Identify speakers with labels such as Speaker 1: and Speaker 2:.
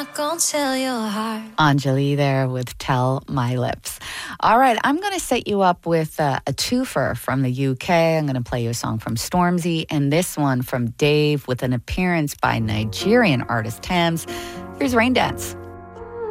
Speaker 1: not gonna tell your heart.
Speaker 2: Anjali there with Tell My Lips. All right, I'm going to set you up with a twofer from the UK. I'm going to play you a song from Stormzy and this one from Dave with an appearance by Nigerian artist Thames. Here's Rain Dance.